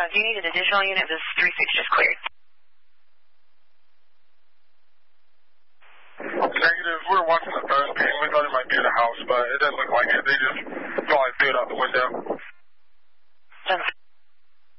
Do you need an additional unit? This 3-6 just cleared. Negative. We were watching the first game. We thought it might be in the house, but it doesn't look like it. They just probably threw it out the window.